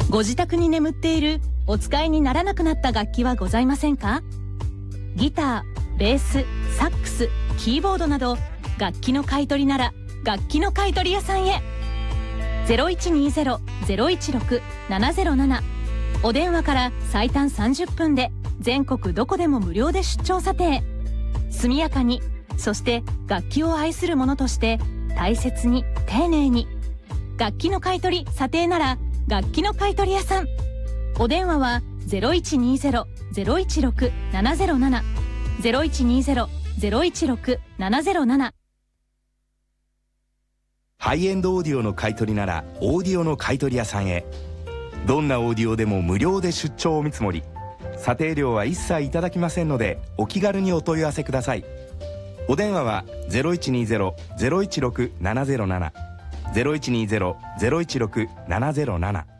ご自宅に眠っているお使いにならなくなった楽器はございませんか？ギター、ベース、サックス、キーボードなど楽器の買い取りなら楽器の買い取り屋さんへ。 0120-016-707 お電話から最短30分で全国どこでも無料で出張査定。速やかに、そして楽器を愛する者として大切に丁寧に。楽器の買い取り査定なら楽器の買い取り屋さん。お電話は 0120-016-707 0120-016-707。 ハイエンドオーディオの買い取りならオーディオの買い取り屋さんへ。どんなオーディオでも無料で出張お見積もり、査定料は一切いただきませんのでお気軽にお問い合わせください。お電話は 0120-016-707 0120-016-707